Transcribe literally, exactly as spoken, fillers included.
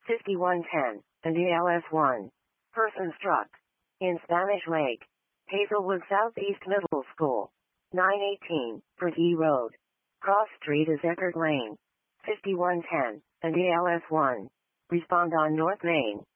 fifty-one ten, and A L S one. Person struck. In Spanish Lake. Hazelwood Southeast Middle School. nine eighteen, Brady Road. Cross Street is Eckert Lane. fifty-one ten, and A L S one. Respond on North Main.